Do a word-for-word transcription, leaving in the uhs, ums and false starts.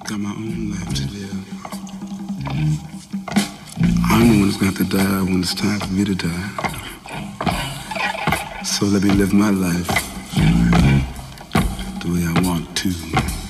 got my own life to live. I'm the one who's got to die when it's time for me to die. So let me live my life the way I want to.